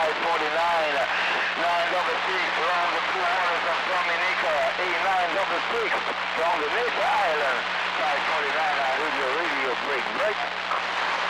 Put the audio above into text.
Flight 49, 966 from the blue waters of Dominica, A966 from the Mesa Island. Flight 49, I heard your radio break.